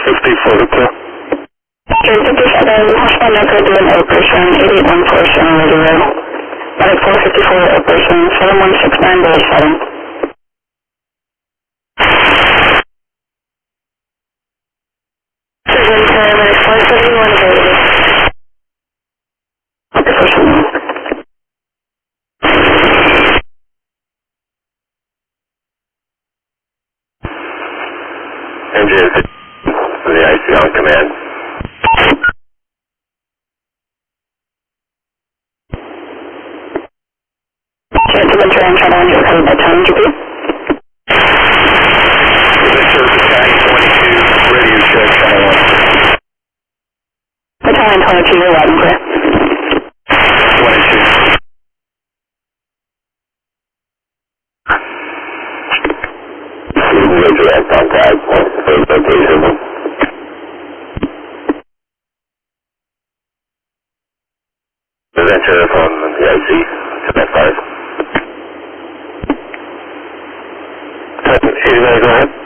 634 57, Houseman Echo doing operation, 88147 radio. Medic 454 operation, 7169-7. Medic 471 available. Okay, first one. Engine for the IC on command. Gentlemen, try and shut on your code by time, GP. Battalion 22, radio check, channel 1. Battalion 22, you're loud and clear. 22. Direct contact, first location. Presenter from the IC, Quebec 5. 89, go ahead.